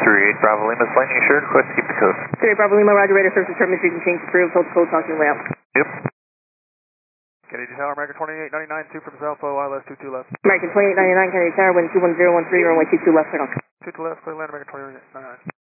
38 Bravo Lima, landing assured, request to keep the code. 38 Bravo Lima, Roger, radar service determined, you can change the approved, hold the code, talking ramp. Yep. Kennedy Tower, American 2899, 2 from Alpha, ILS 22 left. American 2899, Kennedy Tower, wind 21013, runway 22 left, turn off. 22 left, clear land, American 2899.